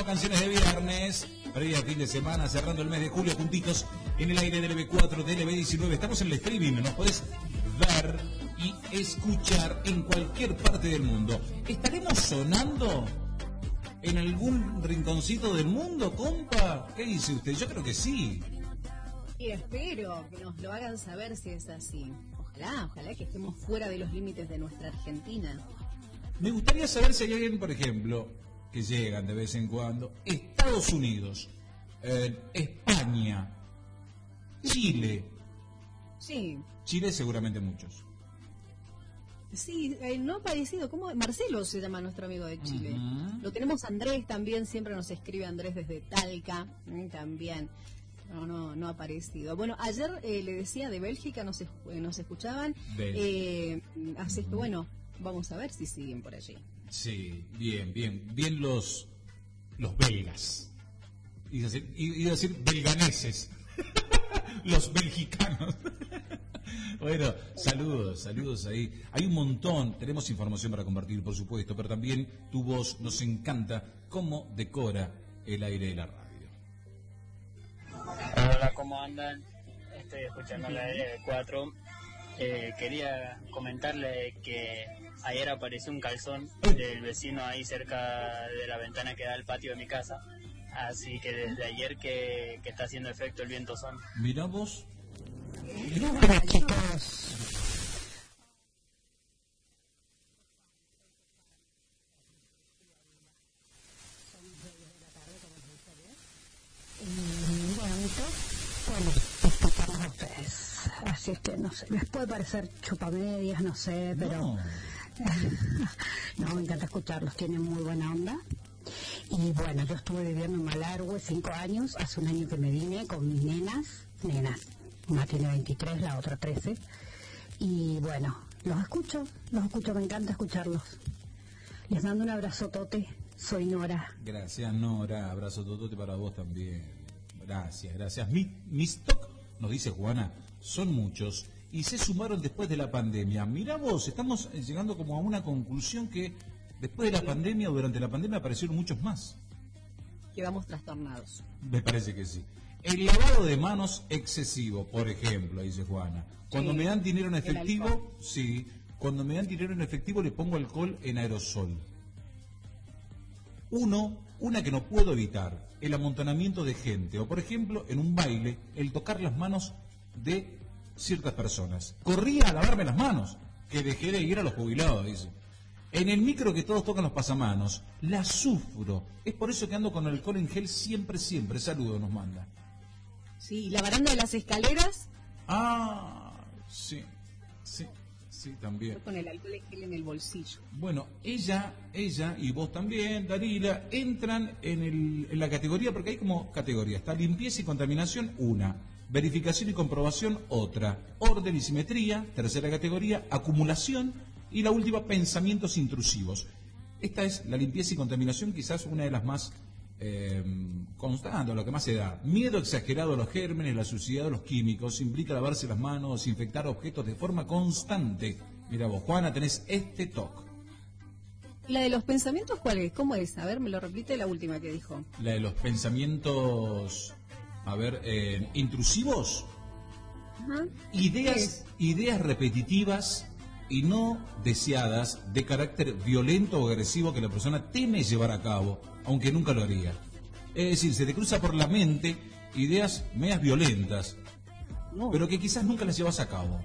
canciones de viernes, previa fin de semana, cerrando el mes de julio, juntitos en el aire del LB4, del LB19. Estamos en el streaming, nos podés ver y escuchar en cualquier parte del mundo. ¿Estaremos sonando en algún rinconcito del mundo, compa? ¿Qué dice usted? Yo creo que sí. Y espero que nos lo hagan saber si es así. Ojalá que estemos fuera de los límites de nuestra Argentina. Me gustaría saber si hay alguien, por ejemplo, que llegan de vez en cuando, Estados Unidos, España, Chile. Sí. Chile seguramente muchos. Sí, no ha aparecido. ¿Cómo? Marcelo se llama nuestro amigo de Chile. Lo tenemos Andrés también, siempre nos escribe Andrés desde Talca, también. No ha aparecido. Bueno, ayer le decía de Bélgica, nos escuchaban. Así que bueno, vamos a ver si siguen por allí. Sí, bien los belgas. Iba a decir belganeses. Los belgicanos. Bueno, saludos ahí. Hay un montón, tenemos información para compartir, por supuesto, pero también tu voz nos encanta cómo decora el aire de la radio. Hola, ¿cómo andan? Estoy escuchando la LB4. Quería comentarle que ayer apareció un calzón del vecino ahí cerca de la ventana que da al patio de mi casa. Así que desde ayer que está haciendo efecto el viento son. Mirá vos. Hola, chicos. Bueno, escuchamos a ustedes. Así es que no sé, les puede parecer chupamedias, no sé, pero no, me encanta escucharlos, tienen muy buena onda. Y bueno, yo estuve viviendo en Malargüe 5 años, hace un año que me vine con mis nenas, una tiene 23, la otra 13, y bueno, los escucho, me encanta escucharlos. Les mando un abrazotote, soy Nora. Gracias, Nora, abrazo totote para vos también. Gracias. Mis TOC, nos dice Juana, son muchos y se sumaron después de la pandemia. Mirá vos, estamos llegando como a una conclusión que después de la pandemia o durante la pandemia aparecieron muchos más. Quedamos trastornados. Me parece que sí. El lavado de manos excesivo, por ejemplo, dice Juana. Cuando me dan dinero en efectivo, sí. Cuando me dan dinero en efectivo le pongo alcohol en aerosol. Una que no puedo evitar, el amontonamiento de gente. O por ejemplo, en un baile, el tocar las manos de ciertas personas. Corría a lavarme las manos, que dejé de ir a los jubilados, dice. En el micro que todos tocan los pasamanos, la sufro. Es por eso que ando con alcohol en gel siempre. Saludo nos manda. Sí, la baranda de las escaleras. Sí, también. Yo con el alcohol en gel en el bolsillo. Bueno, ella y vos también, Darila, entran en la categoría, porque hay como categoría. Está limpieza y contaminación, una. Verificación y comprobación, otra. Orden y simetría, tercera categoría. Acumulación. Y la última, pensamientos intrusivos. Esta es la limpieza y contaminación, quizás una de las más constantes, lo que más se da. Miedo exagerado a los gérmenes, la suciedad de los químicos, implica lavarse las manos, desinfectar objetos de forma constante. Mira vos, Juana, tenés este TOC. ¿La de los pensamientos cuál es? ¿Cómo es? A ver, me lo repite la última que dijo. La de los pensamientos, intrusivos. Ajá. Ideas repetitivas y no deseadas de carácter violento o agresivo que la persona teme llevar a cabo, aunque nunca lo haría. Es decir, se te cruza por la mente ideas medias violentas, pero que quizás nunca las llevas a cabo.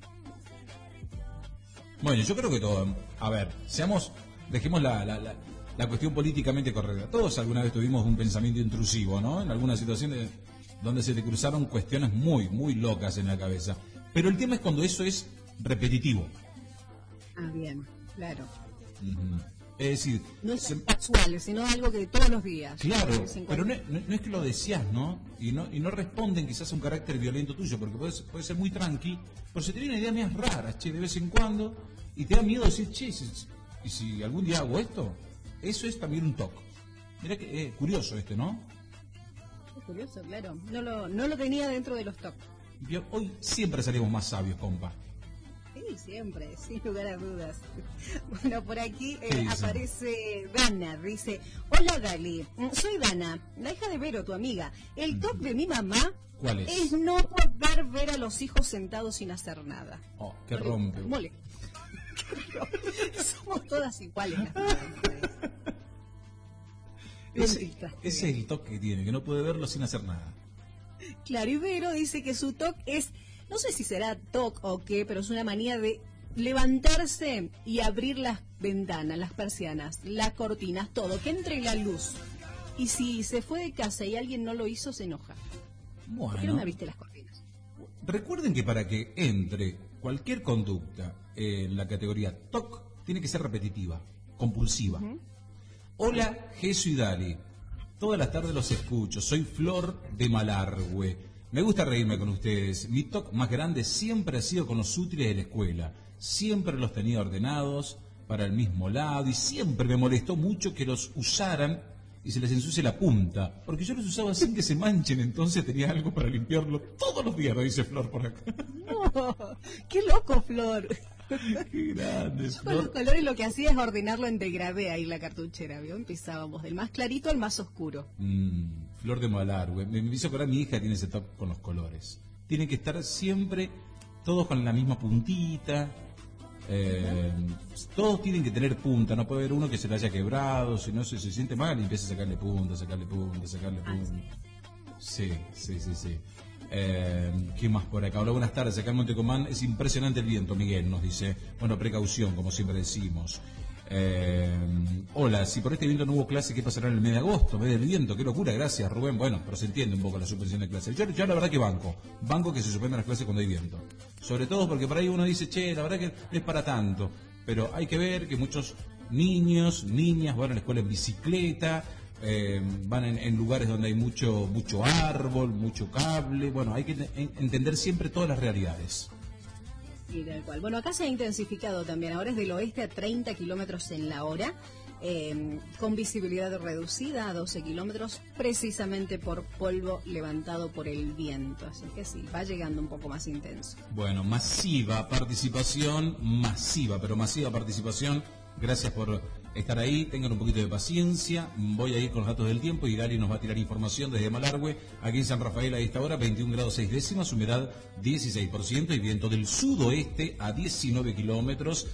Bueno, yo creo que todo, dejemos la cuestión políticamente correcta. Todos alguna vez tuvimos un pensamiento intrusivo, ¿no? En alguna situación donde se te cruzaron cuestiones muy, muy locas en la cabeza. Pero el tema es cuando eso es repetitivo. Bien, claro. Es decir, no es casual, sino algo que todos los días. Claro, pero no es que lo deseas, ¿no? Y no responden quizás a un carácter violento tuyo, porque puede ser muy tranqui, pero se te vienen ideas más raras, de vez en cuando, y te da miedo decir, ¿y si algún día hago esto? Eso es también un TOC. Mira que curioso ¿no? Es curioso, claro. No lo tenía dentro de los TOC. Hoy siempre salimos más sabios, compa. Sí, siempre, sin lugar a dudas. Bueno, por aquí aparece Dana, dice: hola Dali, soy Dana, la hija de Vero, tu amiga. El top de mi mamá ¿cuál es no poder ver a los hijos sentados sin hacer nada. Oh, qué rompe. Somos todas iguales. Ese es el toque que tiene, que no puede verlo sin hacer nada. Claro, y Vero dice que su toque es, no sé si será toque o qué, pero es una manía de levantarse y abrir las ventanas, las persianas, las cortinas, todo, que entre la luz. Y si se fue de casa y alguien no lo hizo, se enoja. Bueno, ¿Por qué no me abriste las cortinas? Recuerden que para que entre cualquier conducta en la categoría TOC, tiene que ser repetitiva, compulsiva. Hola, Jesús y Dali. Todas las tardes los escucho. Soy Flor de Malargüe. Me gusta reírme con ustedes. Mi TOC más grande siempre ha sido con los útiles de la escuela. Siempre los tenía ordenados para el mismo lado y siempre me molestó mucho que los usaran y se les ensucie la punta, porque yo los usaba sin que se manchen, entonces tenía algo para limpiarlo todos los días, dice Flor por acá. No, qué loco, Flor. Qué grande, Yo con los colores lo que hacía es ordenarlo en degradé ahí la cartuchera, ¿vio? Empezábamos del más clarito al más oscuro. Flor de Malargüe. Me hizo acordar, mi hija tiene ese top con los colores. Tienen que estar siempre todos con la misma puntita. Todos tienen que tener punta, no puede haber uno que se le haya quebrado, si no se siente mal y empieza a sacarle punta. Sí. ¿Qué más por acá? Hola, buenas tardes, acá en Montecomán es impresionante el viento, Miguel nos dice. Bueno, precaución, como siempre decimos. Hola, si por este viento no hubo clase, ¿qué pasará en el mes de agosto? Mes del viento, qué locura, gracias Rubén. Bueno, pero se entiende un poco la suspensión de clases. Yo la verdad que banco que se suspendan las clases cuando hay viento. Sobre todo porque por ahí uno dice, che, la verdad que no es para tanto. Pero hay que ver que muchos niños, niñas van a la escuela en bicicleta, van en lugares donde hay mucho árbol, mucho cable. Bueno, hay que entender siempre todas las realidades. Y tal cual. Bueno, acá se ha intensificado también. Ahora es del oeste a 30 kilómetros en la hora, con visibilidad reducida a 12 kilómetros, precisamente por polvo levantado por el viento. Así que sí, va llegando un poco más intenso. Bueno, masiva participación. Gracias por estar ahí, tengan un poquito de paciencia. Voy a ir con los datos del tiempo y Gary nos va a tirar información desde Malargüe. Aquí en San Rafael a esta hora 21 grados 6 décimas, humedad 16% y viento del sudoeste a 19 kilómetros.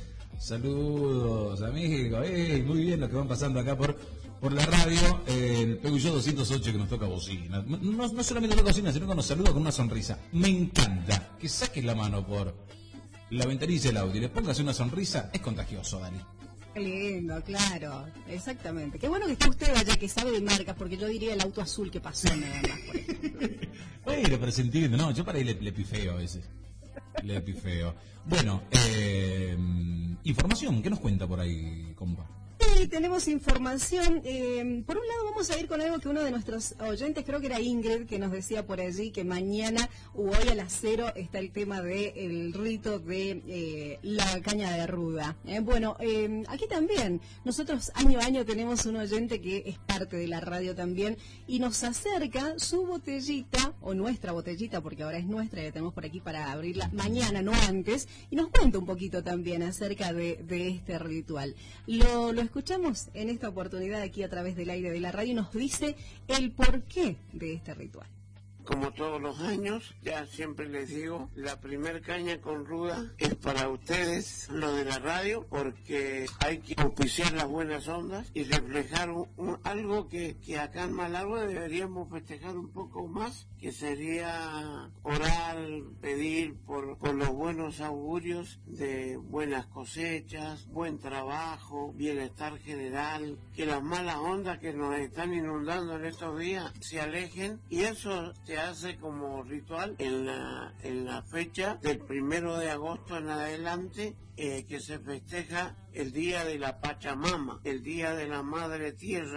Saludos amigos, muy bien lo que van pasando acá por la radio, el Peugeot 208 que nos toca bocina. No solamente toca bocina, sino que nos saluda con una sonrisa. Me encanta que saques la mano por la ventanilla del auto y le pongas una sonrisa, es contagioso, Dani. Qué lindo, claro, exactamente. Qué bueno que está usted allá, que sabe de marcas, porque yo diría el auto azul que pasó nada más, por ejemplo. Bueno, pero se entiende, no, yo para ahí le pifeo a veces. Le pifeo. Bueno, información, ¿qué nos cuenta por ahí, compa? Sí, tenemos información. Por un lado vamos a ir con algo que uno de nuestros oyentes, creo que era Ingrid, que nos decía por allí que mañana o hoy a las 0 está el tema del rito de la caña de ruda. Bueno, aquí también, nosotros año a año tenemos un oyente que es parte de la radio también y nos acerca su botellita, o nuestra botellita, porque ahora es nuestra, la tenemos por aquí para abrirla mañana, no antes, y nos cuenta un poquito también acerca de este ritual. Lo escuchamos en esta oportunidad aquí a través del aire de la radio y nos dice el porqué de este ritual. Como todos los años, ya siempre les digo, la primer caña con ruda es para ustedes, lo de la radio, porque hay que auspiciar las buenas ondas y reflejar algo que acá en Malargüe deberíamos festejar un poco más, que sería orar, pedir por los buenos augurios de buenas cosechas, buen trabajo, bienestar general, que las malas ondas que nos están inundando en estos días se alejen, y eso se hace como ritual en la fecha del 1 de agosto en adelante, que se festeja el día de la Pachamama, el día de la Madre Tierra,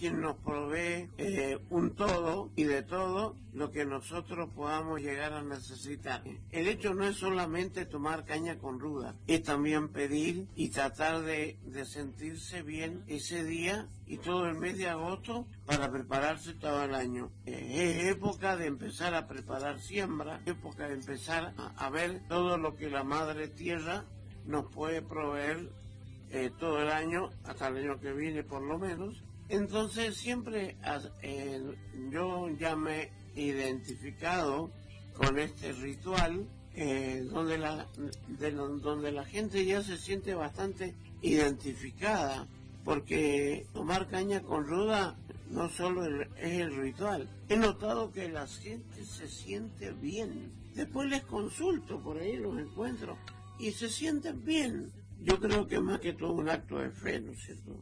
quien nos provee un todo y de todo lo que nosotros podamos llegar a necesitar. El hecho no es solamente tomar caña con ruda, es también pedir y tratar de sentirse bien ese día y todo el mes de agosto para prepararse todo el año. Es época de empezar a preparar siembra, época de empezar a ver todo lo que la Madre Tierra nos puede proveer todo el año, hasta el año que viene por lo menos. Entonces siempre yo ya me he identificado con este ritual donde la gente ya se siente bastante identificada, porque tomar caña con ruda no solo es el ritual. He notado que la gente se siente bien. Después les consulto, por ahí los encuentro, y se sienten bien. Yo creo que más que todo un acto de fe, ¿no es cierto?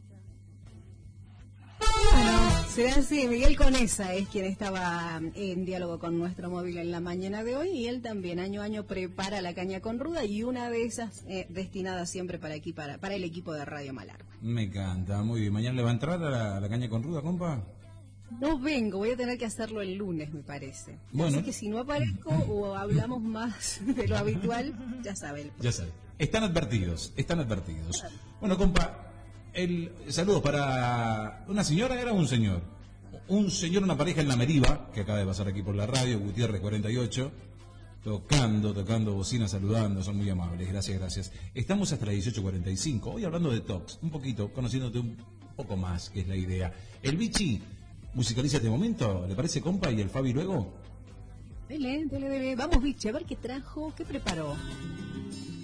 Bueno, será así. Miguel Conesa es quien estaba en diálogo con nuestro móvil en la mañana de hoy, y él también año a año prepara la caña con ruda, y una de esas destinada siempre para el equipo de Radio Malargüe. Me encanta, muy bien. ¿Mañana le va a entrar a la caña con ruda, compa? No vengo, voy a tener que hacerlo el lunes, me parece. Bueno. Así que si no aparezco o hablamos más de lo habitual, ya sabe. Ya sabe. Están advertidos. Bueno, compa, el saludo para una señora, era un señor, una pareja en La Meriva, que acaba de pasar aquí por la radio, Gutiérrez 48, tocando bocina, saludando, son muy amables, gracias. Estamos hasta las 18:45, hoy hablando de Tox, un poquito, conociéndote un poco más, que es la idea. El Bichi musicaliza este momento, ¿le parece, compa? Y el Fabi luego. Dele. Vamos, Bichi, a ver qué trajo, qué preparó.